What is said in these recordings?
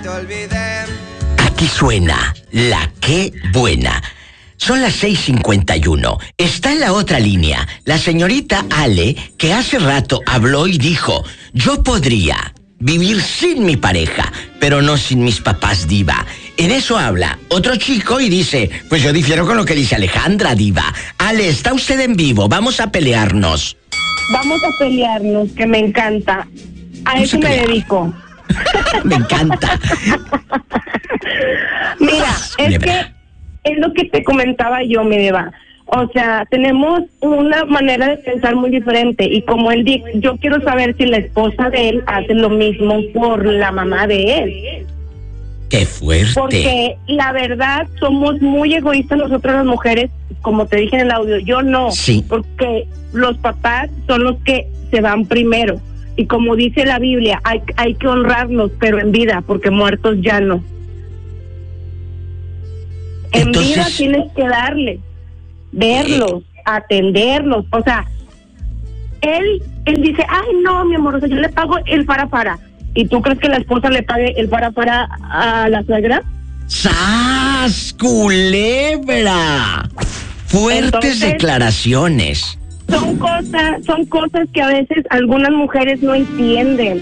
Aquí suena La Qué Buena. Son las 6:51. Está en la otra línea la señorita Ale, que hace rato habló y dijo: yo podría vivir sin mi pareja, pero no sin mis papás, diva. En eso habla otro chico y dice: pues yo difiero con lo que dice Alejandra, diva. Ale, está usted en vivo, vamos a pelearnos. Vamos a pelearnos, que me encanta. A eso me dedico. Me encanta. Mira, es que es lo que te comentaba yo, mi diva. O sea, tenemos una manera de pensar muy diferente. Y como él dijo, yo quiero saber si la esposa de él hace lo mismo por la mamá de él. ¡Qué fuerte! Porque la verdad somos muy egoístas nosotras las mujeres, como te dije en el audio. Yo no, sí. Porque los papás son los que se van primero. Y como dice la Biblia, hay que honrarlos, pero en vida, porque muertos ya no. Entonces, en vida tienes que darles, verlos, atenderlos. O sea, él dice: ay, no, mi amor, o sea, yo le pago el para. ¿Y tú crees que la esposa le pague el para a la suegra? ¡Sas, culebra! Fuertes Entonces, declaraciones. Son cosas que a veces algunas mujeres no entienden,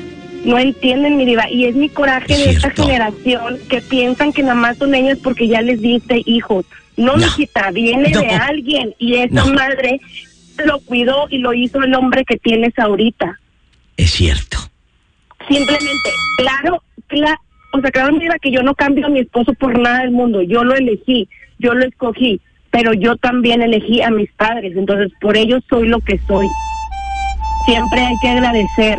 mi diva, y es mi coraje de esta generación que piensan que nada más son ellas porque ya les diste hijos. No, mijita, viene de alguien, y esa madre lo cuidó y lo hizo el hombre que tienes ahorita. Es cierto. Simplemente, claro, mi diva, que yo no cambio a mi esposo por nada del mundo. Yo lo elegí, yo lo escogí, pero yo también elegí a mis padres, entonces por ellos soy lo que soy. Siempre hay que agradecer,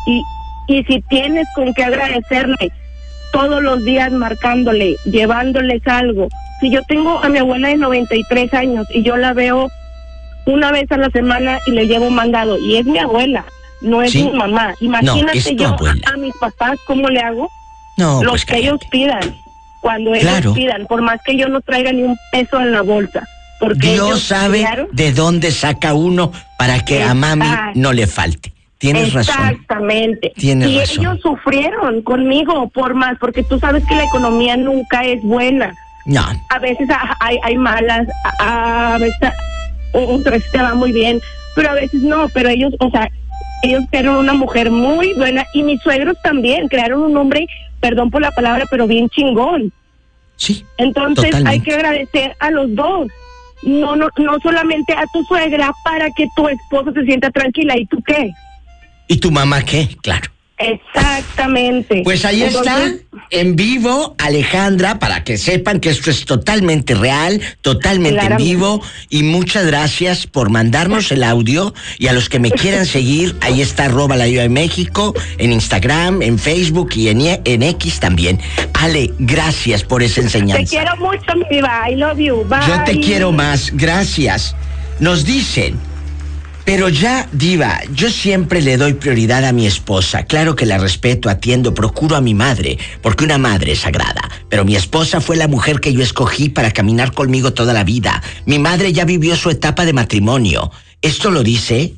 y si tienes con qué agradecerle, todos los días marcándole, llevándoles algo. Si yo tengo a mi abuela de 93 años y yo la veo una vez a la semana y le llevo mandado, y es mi abuela, no es mi mamá. Imagínate yo a mis papás, ¿cómo le hago? No, los que ellos pidan. Cuando ellos pidan, por más que yo no traiga ni un peso en la bolsa. Porque Dios sabe de dónde saca uno para que a mami no le falte. Tienes razón. Exactamente. Tienes razón. Ellos sufrieron conmigo por más, porque tú sabes que la economía nunca es buena. No. A veces hay malas, a veces otra vez te va muy bien, pero a veces no. Pero ellos, o sea, ellos crearon una mujer muy buena, y mis suegros también crearon un hombre, perdón por la palabra, pero bien chingón. Sí. Entonces totalmente. Hay que agradecer a los dos. No solamente a tu suegra, para que tu esposo se sienta tranquila. ¿Y tú qué? ¿Y tu mamá qué? Claro. Exactamente. Pues ahí está, en vivo, Alejandra, para que sepan que esto es totalmente real, totalmente en vivo. Y muchas gracias por mandarnos el audio. Y a los que me quieran seguir, ahí está @LaDivaDeMéxico, en Instagram, en Facebook y en X también. Ale, gracias por esa enseñanza. Te quiero mucho, mi diva. I love you. Bye. Yo te quiero más, gracias. Nos dicen: pero ya, diva, yo siempre le doy prioridad a mi esposa. Claro que la respeto, atiendo, procuro a mi madre, porque una madre es sagrada. Pero mi esposa fue la mujer que yo escogí para caminar conmigo toda la vida. Mi madre ya vivió su etapa de matrimonio. Esto lo dice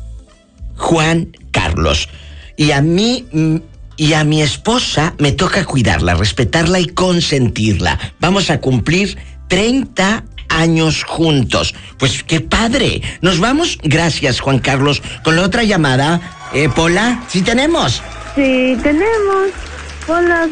Juan Carlos. Y a mí y a mi esposa me toca cuidarla, respetarla y consentirla. Vamos a cumplir 30 años juntos. Pues qué padre. Nos vamos, gracias Juan Carlos, con la otra llamada. Pola, ¿sí tenemos? Sí, tenemos. Pola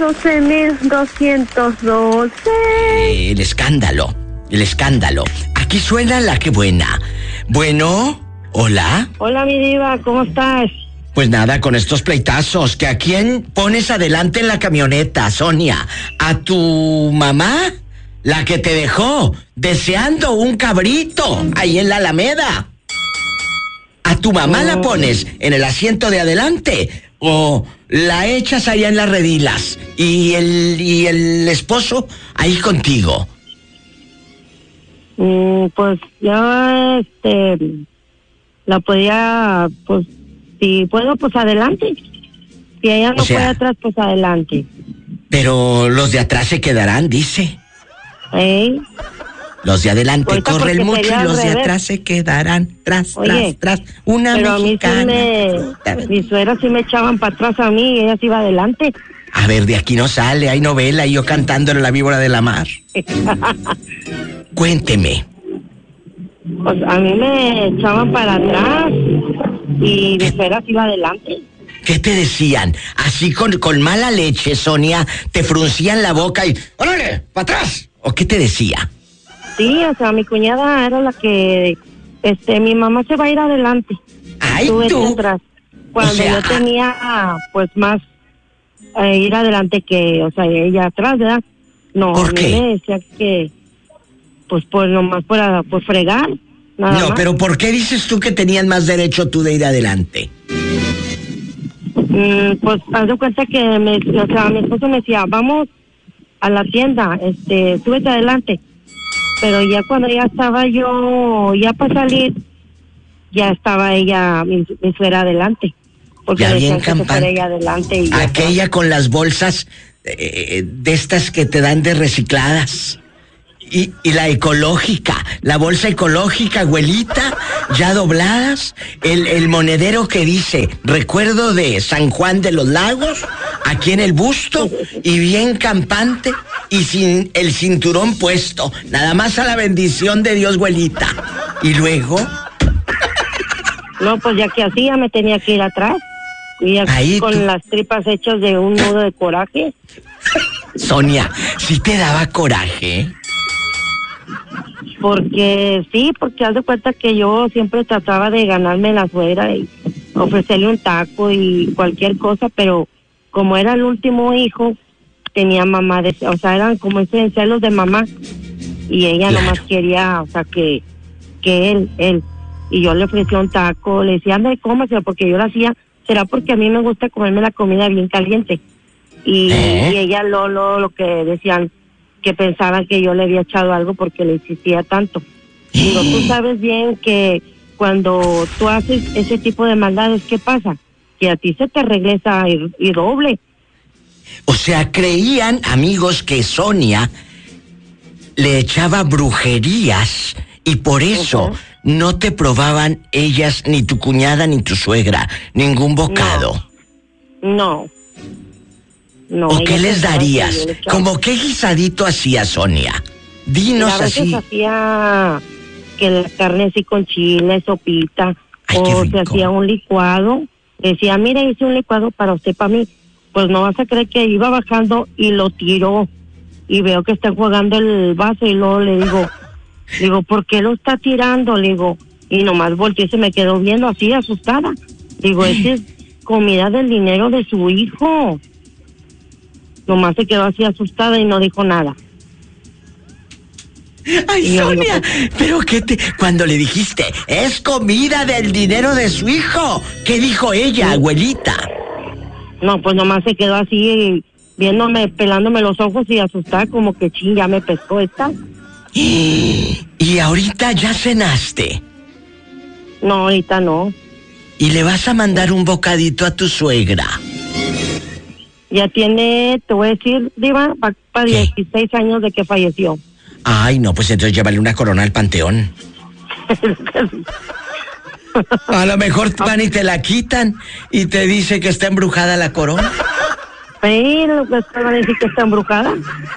12,212. El escándalo. Aquí suena La Qué Buena. Bueno, hola. Hola, mi diva, ¿cómo estás? Pues nada, con estos pleitazos, ¿que a quién pones adelante en la camioneta, Sonia? ¿A tu mamá? La que te dejó deseando un cabrito ahí en la Alameda. ¿A tu mamá la pones en el asiento de adelante o la echas allá en las redilas y el esposo ahí contigo? Pues yo la podía, pues si puedo, pues adelante. Si ella no puede atrás, pues adelante. Pero los de atrás se quedarán, dice. Los de adelante ahorita corren mucho y los de atrás se quedarán tras. Una pero mexicana. A mí mis suegros sí me echaban para atrás a mí y ella sí iba adelante. A ver, de aquí no sale, hay novela y yo cantándole La víbora de la mar. Cuénteme. Pues a mí me echaban para atrás y de veras iba adelante. ¿Qué te decían? Así con mala leche, Sonia, te fruncían la boca y ¡órale, para atrás! ¿O qué te decía? Sí, o sea, mi cuñada era la que, mi mamá se va a ir adelante. ¡Ay, tú! Atrás. Cuando yo tenía, pues, más ir adelante que, o sea, ella atrás, ¿verdad? No, ¿por qué? Me decía que, pues nomás por fregar. Nada no, más. pero ¿por qué dices tú que tenías más derecho tú de ir adelante? Pues, haz de cuenta que, mi esposo me decía, vamos a la tienda, súbete adelante. Pero ya cuando ya estaba yo, ya para salir, ya estaba ella, mi suegra adelante. Porque ya bien campante. Ella adelante y aquella con las bolsas de estas que te dan de recicladas. Y la ecológica, la bolsa ecológica, abuelita, ya dobladas, el monedero que dice, recuerdo de San Juan de los Lagos, aquí en el busto, y bien campante, y sin el cinturón puesto, nada más a la bendición de Dios, abuelita. Y luego... No, pues ya que así, ya me tenía que ir atrás, y ahí con las tripas hechas de un nudo de coraje. Sonia, ¿sí te daba coraje? Porque haz de cuenta que yo siempre trataba de ganarme la suegra y ofrecerle un taco y cualquier cosa, pero como era el último hijo, tenía mamá, o sea, eran como ese celos de mamá, y ella claro. Nomás quería, o sea, que él, y yo le ofrecía un taco, le decía, anda, cómaselo, porque yo lo hacía, será porque a mí me gusta comerme la comida bien caliente, y ella lo que decían, que pensaban que yo le había echado algo porque le insistía tanto. Digo, tú sabes bien que cuando tú haces ese tipo de maldades, ¿qué pasa? Que a ti se te regresa y doble. O sea, creían, amigos, que Sonia le echaba brujerías y por eso no te probaban ellas, ni tu cuñada, ni tu suegra, ningún bocado. No. ¿O qué les darías? ¿Cómo qué guisadito hacía Sonia? Dinos a veces así. Hacía que la carne así con chile, sopita, o se hacía un licuado. Decía, mira, hice un licuado para usted, para mí. Pues no vas a creer que iba bajando y lo tiró. Y veo que está jugando el vaso y luego le digo, ¿por qué lo está tirando? Le digo, y nomás volteé y se me quedó viendo así, asustada. Digo, esa es comida del dinero de su hijo. Nomás se quedó así asustada y no dijo nada. Ay, Sonia, pero cuando le dijiste, es comida del dinero de su hijo, ¿qué dijo ella, abuelita? No, pues nomás se quedó así, viéndome, pelándome los ojos y asustada, como que ching, ya me pescó esta. ¿Y ahorita ya cenaste? No, ahorita no. ¿Y le vas a mandar un bocadito a tu suegra? Ya tiene, te voy a decir, Diva, para 16 años de que falleció. Ay, no, pues entonces llévale una corona al panteón. A lo mejor van y te la quitan y te dice que está embrujada la corona. Sí, lo que van a decir que está embrujada.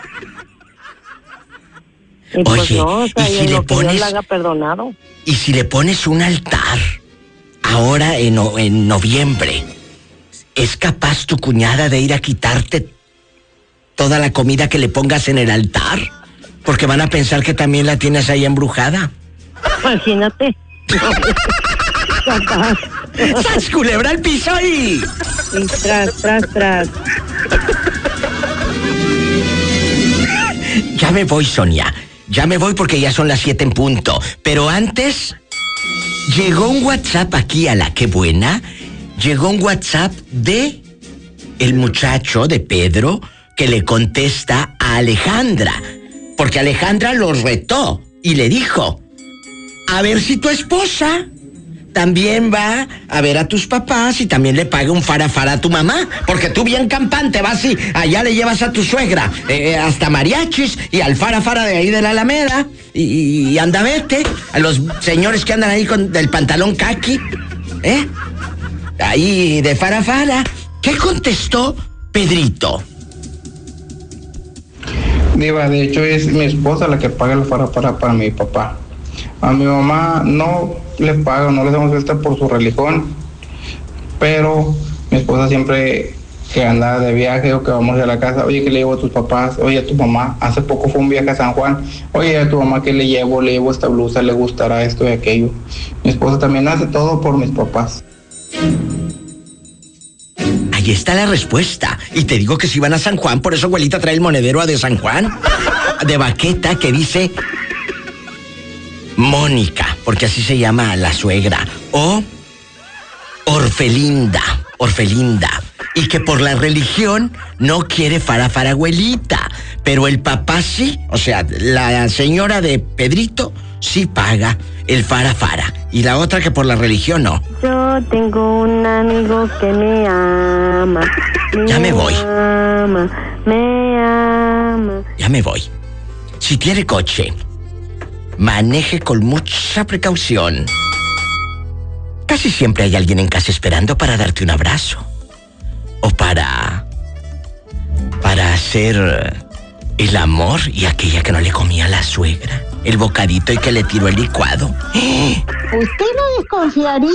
Y pues oye, no, o sea, ¿y si le pones, Dios la haga perdonado? ¿Y si le pones un altar ahora en noviembre? ¿Es capaz tu cuñada de ir a quitarte toda la comida que le pongas en el altar? Porque van a pensar que también la tienes ahí embrujada. Imagínate. ¡Sas, culebra al piso y tras! Ya me voy, Sonia. Ya me voy porque ya son las 7 en punto. Pero antes, llegó un WhatsApp aquí a La Qué Buena. Llegó un WhatsApp de el muchacho, de Pedro, que le contesta a Alejandra. Porque Alejandra lo retó y le dijo, a ver si tu esposa también va a ver a tus papás y también le paga un farafara a tu mamá. Porque tú bien campante vas y allá le llevas a tu suegra hasta mariachis y al farafara de ahí de la Alameda. Y anda, vete a los señores que andan ahí con del pantalón caqui. Ahí de farafara. ¿Qué contestó Pedrito? Diva, de hecho es mi esposa la que paga el farafara para mi papá. A mi mamá no le paga, no le damos fiesta por su religión, pero mi esposa siempre que anda de viaje o que vamos a la casa, oye, ¿qué le llevo a tus papás? Oye, a tu mamá, hace poco fue un viaje a San Juan, oye, a tu mamá, ¿qué le llevo? Le llevo esta blusa, le gustará esto y aquello. Mi esposa también hace todo por mis papás. Ahí está la respuesta. Y te digo que si van a San Juan, por eso abuelita trae el monedero de San Juan, de baqueta, que dice Mónica, porque así se llama la suegra, o Orfelinda, y que por la religión no quiere farafara abuelita, pero el papá sí, o sea, la señora de Pedrito sí paga el farafara, y la otra que por la religión no. Yo tengo un amigo que me ama. Ya me voy. Me ama. Ya me voy. Si tiene coche, maneje con mucha precaución. Casi siempre hay alguien en casa esperando para darte un abrazo. O para hacer el amor y aquella que no le comía a la suegra. El bocadito y que le tiró el licuado. Usted no desconfiaría.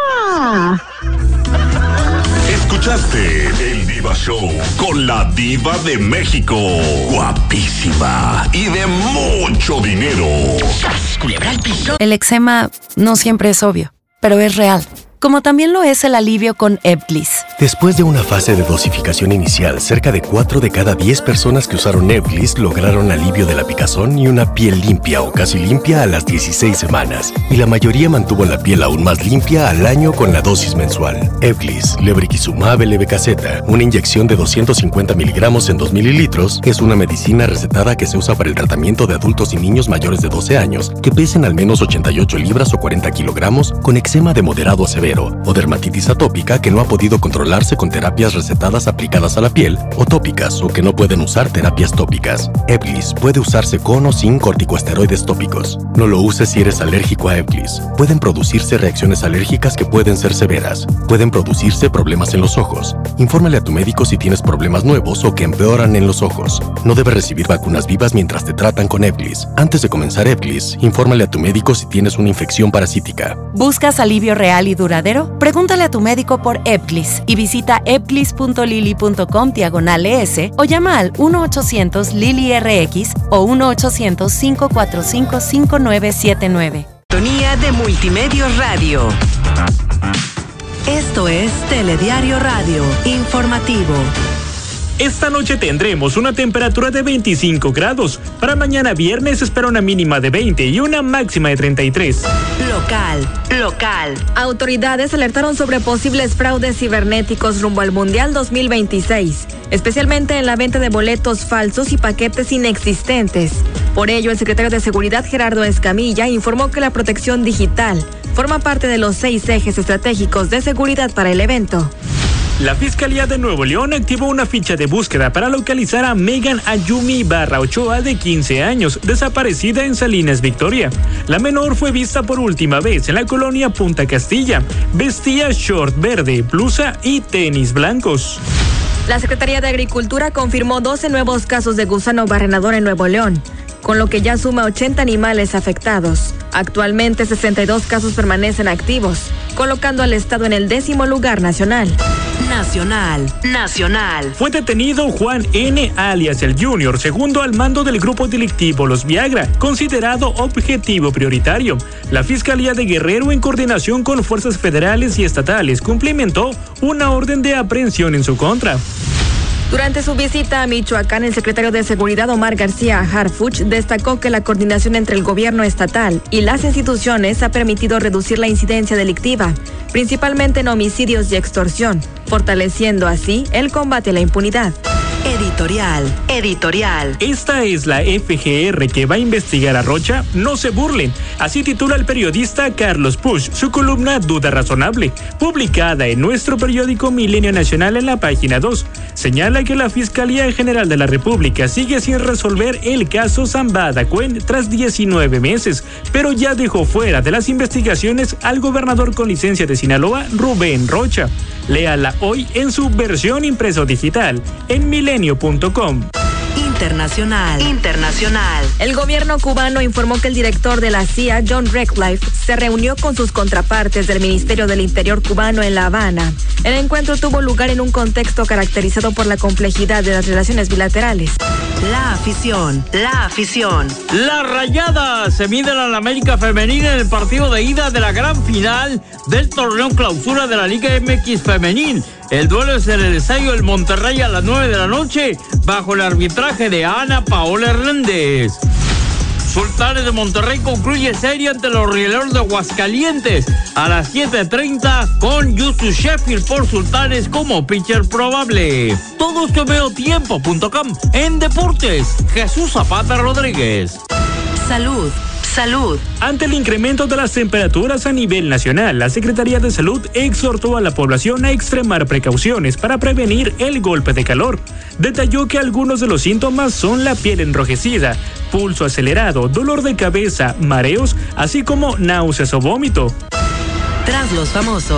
Escuchaste el Diva Show con la Diva de México. Guapísima y de mucho dinero. Culebra al piso. El eczema no siempre es obvio, pero es real. Como también lo es el alivio con Ebglyss. Después de una fase de dosificación inicial, cerca de 4 de cada 10 personas que usaron Ebglyss lograron alivio de la picazón y una piel limpia o casi limpia a las 16 semanas. Y la mayoría mantuvo la piel aún más limpia al año con la dosis mensual. Ebglyss, lebrikizumab LB-Caseta, una inyección de 250 miligramos en 2 mililitros, es una medicina recetada que se usa para el tratamiento de adultos y niños mayores de 12 años que pesen al menos 88 libras o 40 kilogramos con eczema de moderado a severo o dermatitis atópica que no ha podido controlarse con terapias recetadas aplicadas a la piel o tópicas o que no pueden usar terapias tópicas. Ebglyss puede usarse con o sin corticosteroides tópicos. No lo uses si eres alérgico a Ebglyss. Pueden producirse reacciones alérgicas que pueden ser severas. Pueden producirse problemas en los ojos. Infórmale a tu médico si tienes problemas nuevos o que empeoran en los ojos. No debes recibir vacunas vivas mientras te tratan con Ebglyss. Antes de comenzar Ebglyss, infórmale a tu médico si tienes una infección parasítica. ¿Buscas alivio real y duradero? Pregúntale a tu médico por Ebglyss y visita ebglyss.lily.com/ES o llama al 1-800-LILY-RX o 1-800-545-5979. Sintonía de Multimedios Radio. Esto es Telediario Radio Informativo. Esta noche tendremos una temperatura de 25 grados. Para mañana viernes se espera una mínima de 20 y una máxima de 33. Local. Autoridades alertaron sobre posibles fraudes cibernéticos rumbo al Mundial 2026, especialmente en la venta de boletos falsos y paquetes inexistentes. Por ello, el secretario de Seguridad, Gerardo Escamilla, informó que la protección digital forma parte de los 6 ejes estratégicos de seguridad para el evento. La Fiscalía de Nuevo León activó una ficha de búsqueda para localizar a Megan Ayumi Ibarra Ochoa, de 15 años, desaparecida en Salinas, Victoria. La menor fue vista por última vez en la colonia Punta Castilla. Vestía short verde, blusa y tenis blancos. La Secretaría de Agricultura confirmó 12 nuevos casos de gusano barrenador en Nuevo León, con lo que ya suma 80 animales afectados. Actualmente 62 casos permanecen activos, colocando al estado en el 10º lugar nacional. Fue detenido Juan N., alias el Junior, segundo al mando del grupo delictivo Los Viagra, considerado objetivo prioritario. La Fiscalía de Guerrero, en coordinación con fuerzas federales y estatales, cumplimentó una orden de aprehensión en su contra. Durante su visita a Michoacán, el secretario de Seguridad, Omar García Harfuch, destacó que la coordinación entre el gobierno estatal y las instituciones ha permitido reducir la incidencia delictiva, principalmente en homicidios y extorsión, fortaleciendo así el combate a la impunidad. Editorial. Esta es la FGR que va a investigar a Rocha. No se burlen. Así titula el periodista Carlos Puch su columna Duda Razonable, publicada en nuestro periódico Milenio Nacional en la página 2. señala que la Fiscalía General de la República sigue sin resolver el caso Zambada Cuen tras 19 meses, pero ya dejó fuera de las investigaciones al gobernador con licencia de Sinaloa, Rubén Rocha. Léala hoy en su versión impresa o digital en milenio.com. Internacional. El gobierno cubano informó que el director de la CIA, John Ratcliffe, se reunió con sus contrapartes del Ministerio del Interior cubano en La Habana. El encuentro tuvo lugar en un contexto caracterizado por la complejidad de las relaciones bilaterales. La afición. Las Rayadas se miden a la América Femenina en el partido de ida de la gran final del torneo clausura de la Liga MX Femenil. El duelo es en el Estadio del Monterrey a las 9 de la noche, bajo el arbitraje de Ana Paola Hernández. Sultanes de Monterrey concluye serie ante los Rieleros de Aguascalientes a las 7:30 con Justus Sheffield por Sultanes como pitcher probable. Todo esto en mediotiempo.com. En deportes, Jesús Zapata Rodríguez. Salud. Ante el incremento de las temperaturas a nivel nacional, la Secretaría de Salud exhortó a la población a extremar precauciones para prevenir el golpe de calor. Detalló que algunos de los síntomas son la piel enrojecida, pulso acelerado, dolor de cabeza, mareos, así como náuseas o vómito. Tras los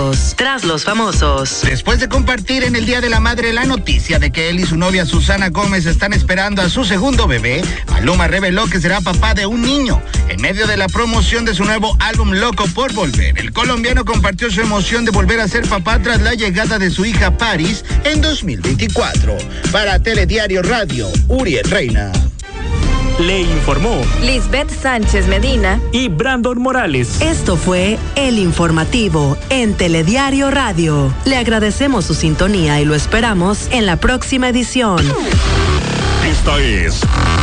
famosos. Después de compartir en el Día de la Madre la noticia de que él y su novia Susana Gómez están esperando a su segundo bebé, Maluma reveló que será papá de un niño. En medio de la promoción de su nuevo álbum Loco por Volver, el colombiano compartió su emoción de volver a ser papá tras la llegada de su hija Paris en 2024. Para Telediario Radio, Uriel Reina. Le informó Lisbeth Sánchez Medina y Brandon Morales. Esto fue El Informativo en Telediario Radio. Le agradecemos su sintonía y lo esperamos en la próxima edición. Esta es